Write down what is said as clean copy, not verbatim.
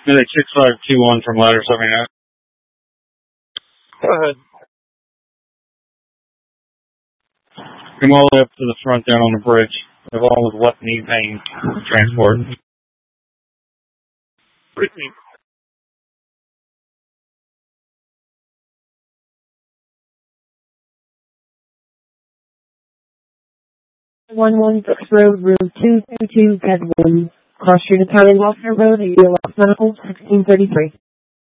Medic 6521 from ladder 79. Go ahead. Come all the way up to the front down on the bridge. They're all with left knee pain. Transport. Brittany. One Brooks Road, room 222, bed 1. Cross Unitary Welfare Road, AULF Medical, 1633.